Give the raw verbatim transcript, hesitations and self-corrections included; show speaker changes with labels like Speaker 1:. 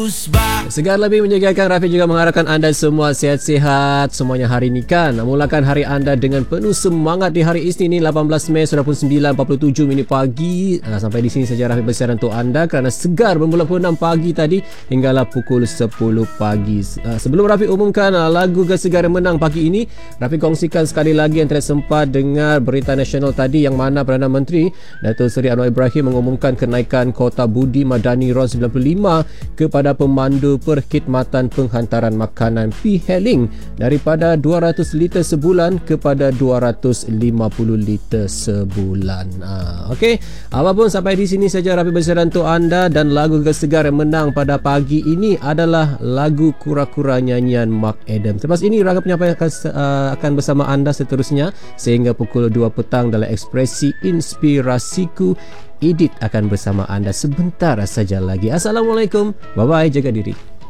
Speaker 1: Segar lebih menyegarkan. Rafi juga mengharapkan anda semua sihat-sihat semuanya hari ini kan. Mulakan hari anda dengan penuh semangat di hari Isnin ini lapan belas Mei sudah pukul sembilan empat puluh tujuh minit pagi. Nah, sampai di sini saja Rafi bersiaran untuk anda kerana segar bermula pukul enam pagi tadi hinggalah pukul sepuluh pagi. Sebelum Rafi umumkan lagu Gesegar yang menang pagi ini, Rafi kongsikan sekali lagi yang tidak sempat dengar berita nasional tadi, yang mana Perdana Menteri Datuk Seri Anwar Ibrahim mengumumkan kenaikan kota budi madani R O sembilan puluh lima kepada pemandu perkhidmatan penghantaran makanan P-Hailing daripada dua ratus liter sebulan kepada dua ratus lima puluh liter sebulan. Ah, Okey, apapun sampai di sini saja Rafi bersiaran untuk anda, dan lagu Gesegar yang menang pada pagi ini adalah lagu Kura-Kura nyanyian Mark Adam. Selepas ini Raga Penyampai akan, uh, akan bersama anda seterusnya sehingga pukul dua petang dalam Ekspresi Inspirasiku. Edit akan bersama anda sebentar saja lagi. Assalamualaikum, bye bye, jaga diri.